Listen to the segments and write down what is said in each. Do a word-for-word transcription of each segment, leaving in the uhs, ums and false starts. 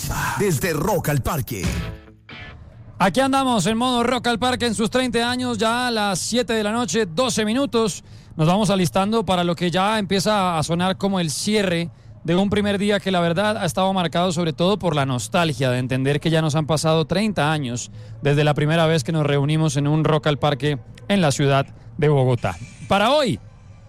Radioactiva, desde Rock al Parque. Aquí andamos en modo Rock al Parque en sus treinta años, ya a las siete de la noche, doce minutos. Nos vamos alistando para lo que ya empieza a sonar como el cierre de un primer día que la verdad ha estado marcado sobre todo por la nostalgia de entender que ya nos han pasado treinta años desde la primera vez que nos reunimos en un Rock al Parque en la ciudad de Bogotá. Para hoy,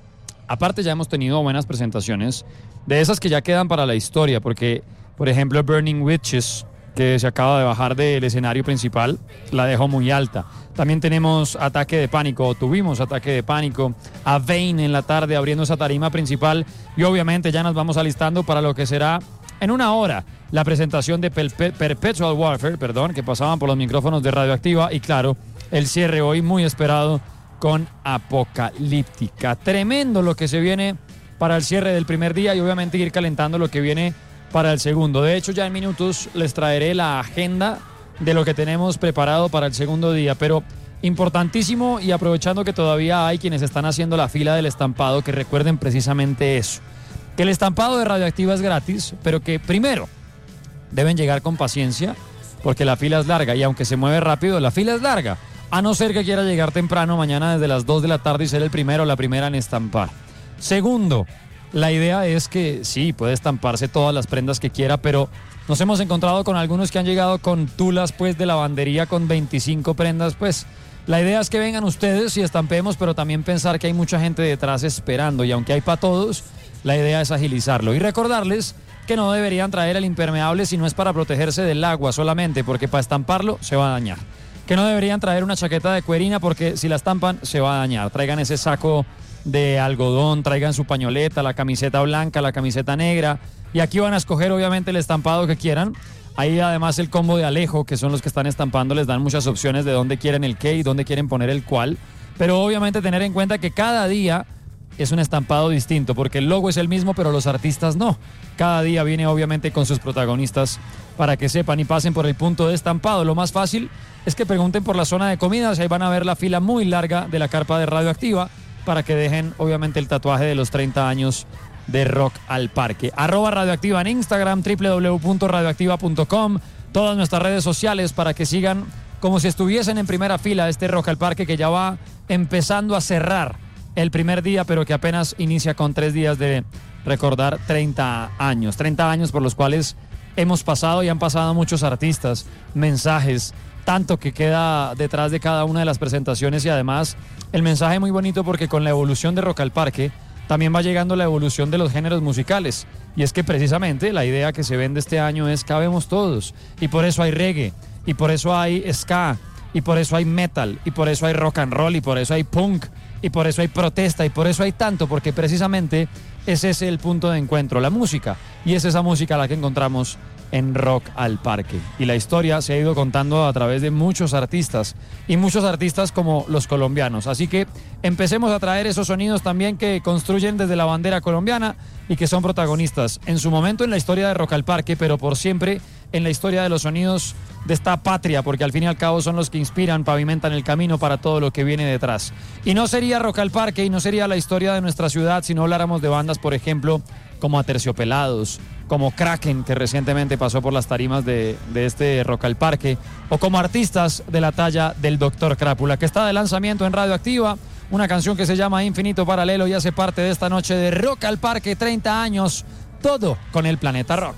aparte ya hemos tenido buenas presentaciones, de esas que ya quedan para la historia, porque por ejemplo Burning Witches, que se acaba de bajar del escenario principal, la dejó muy alta. También tenemos Ataque de Pánico, o tuvimos Ataque de Pánico, a Vane en la tarde abriendo esa tarima principal, y obviamente ya nos vamos alistando para lo que será en una hora la presentación de Perpe- Perpetual Warfare, perdón, que pasaban por los micrófonos de Radioactiva, y claro, el cierre hoy muy esperado con Apocalíptica. Tremendo lo que se viene para el cierre del primer día y obviamente ir calentando lo que viene para el segundo. De hecho, ya en minutos les traeré la agenda de lo que tenemos preparado para el segundo día, pero importantísimo, y aprovechando que todavía hay quienes están haciendo la fila del estampado, que recuerden precisamente eso, que el estampado de Radioactiva es gratis, pero que primero deben llegar con paciencia, porque la fila es larga, y aunque se mueve rápido, la fila es larga, a no ser que quiera llegar temprano mañana desde las dos de la tarde y ser el primero o la primera en estampar. Segundo, la idea es que sí, puede estamparse todas las prendas que quiera, pero nos hemos encontrado con algunos que han llegado con tulas pues de lavandería con veinticinco prendas. Pues la idea es que vengan ustedes y estampemos, pero también pensar que hay mucha gente detrás esperando, y aunque hay para todos, la idea es agilizarlo. Y recordarles que no deberían traer el impermeable si no es para protegerse del agua solamente, porque para estamparlo se va a dañar. Que no deberían traer una chaqueta de cuerina, porque si la estampan se va a dañar. Traigan ese saco de algodón, traigan su pañoleta, la camiseta blanca, la camiseta negra, y aquí van a escoger obviamente el estampado que quieran. Ahí además el combo de Alejo, que son los que están estampando, les dan muchas opciones de dónde quieren el qué y dónde quieren poner el cuál, pero obviamente tener en cuenta que cada día es un estampado distinto, porque el logo es el mismo, pero los artistas no. Cada día viene obviamente con sus protagonistas para que sepan y pasen por el punto de estampado. Lo más fácil es que pregunten por la zona de comidas, ahí van a ver la fila muy larga de la carpa de Radioactiva, para que dejen obviamente el tatuaje de los treinta años de Rock al Parque. Arroba Radioactiva en Instagram, doble u doble u doble u punto radioactiva punto com, todas nuestras redes sociales para que sigan como si estuviesen en primera fila este Rock al Parque, que ya va empezando a cerrar el primer día, pero que apenas inicia con tres días de recordar treinta años. treinta años por los cuales hemos pasado y han pasado muchos artistas, mensajes, tanto que queda detrás de cada una de las presentaciones, y además el mensaje muy bonito porque con la evolución de Rock al Parque también va llegando la evolución de los géneros musicales, y es que precisamente la idea que se vende este año es cabemos todos, y por eso hay reggae, y por eso hay ska, y por eso hay metal, y por eso hay rock and roll, y por eso hay punk, y por eso hay protesta, y por eso hay tanto, porque precisamente ese es el punto de encuentro, la música, y es esa música la que encontramos en Rock al Parque. Y la historia se ha ido contando a través de muchos artistas, y muchos artistas como los colombianos. Así que empecemos a traer esos sonidos también que construyen desde la bandera colombiana y que son protagonistas en su momento en la historia de Rock al Parque, pero por siempre en la historia de los sonidos de esta patria, porque al fin y al cabo son los que inspiran, pavimentan el camino para todo lo que viene detrás. Y no sería Rock al Parque y no sería la historia de nuestra ciudad si no habláramos de bandas, por ejemplo, como Aterciopelados, como Kraken, que recientemente pasó por las tarimas de, de este Rock al Parque, o como artistas de la talla del Doctor Crápula, que está de lanzamiento en Radioactiva, una canción que se llama Infinito Paralelo y hace parte de esta noche de Rock al Parque, treinta años, todo con el Planeta Rock.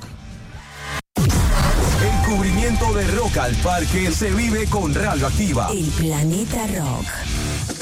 El cubrimiento de Rock al Parque se vive con Radioactiva. El Planeta Rock.